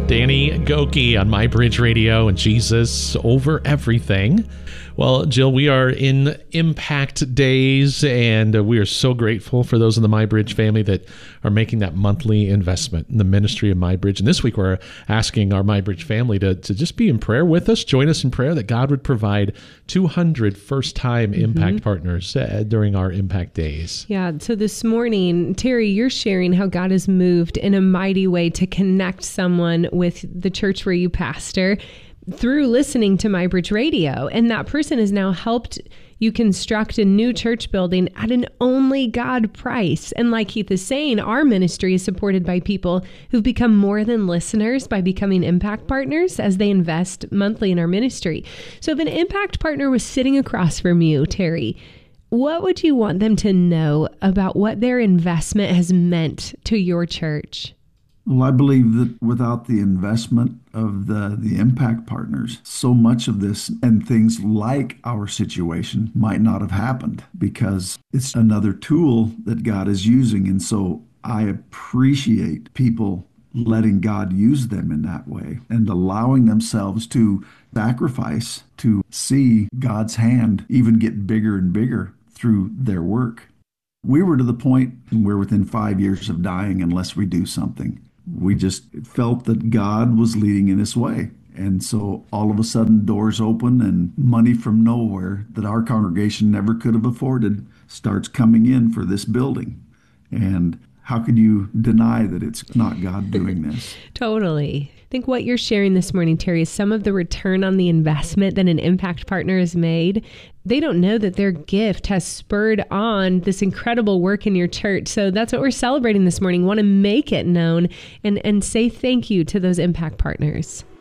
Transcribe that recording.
Danny Gokey on MyBridge Radio and Jesus Over Everything. Well, Jill, we are in Impact Days, and we are so grateful for those in the MyBridge family that are making that monthly investment in the ministry of MyBridge. And this week, we're asking our MyBridge family to just be in prayer with us, join us in prayer that God would provide 200 first-time Impact partners during our Impact Days. Yeah, so this morning, Terry, you're sharing how God has moved in a mighty way to connect someone with the church where you pastor through listening to MyBridge Radio. And that person has now helped you construct a new church building at an only God price. And like Keith is saying, our ministry is supported by people who've become more than listeners by becoming impact partners as they invest monthly in our ministry. So if an impact partner was sitting across from you, Terry, what would you want them to know about what their investment has meant to your church? Well, I believe that without the investment of the impact partners, so much of this and things like our situation might not have happened, because it's another tool that God is using. And so I appreciate people letting God use them in that way and allowing themselves to sacrifice to see God's hand even get bigger and bigger through their work. We were to the point where within 5 years of dying unless we do something. We just felt that God was leading in this way. And so all of a sudden doors open and money from nowhere that our congregation never could have afforded starts coming in for this building. And how could you deny that it's not God doing this? Totally. I think what you're sharing this morning, Terry, is some of the return on the investment that an impact partner has made. They don't know that their gift has spurred on this incredible work in your church. So that's what we're celebrating this morning. Want to make it known and say thank you to those impact partners.